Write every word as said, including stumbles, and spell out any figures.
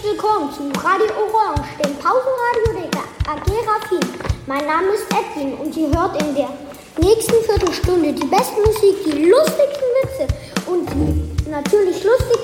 willkommen zu Radio Orange, dem Pausenradio der A G Raffin. Mein Name ist Edwin und ihr hört in der nächsten Viertelstunde die beste Musik, die lustigsten Witze und die natürlich lustigsten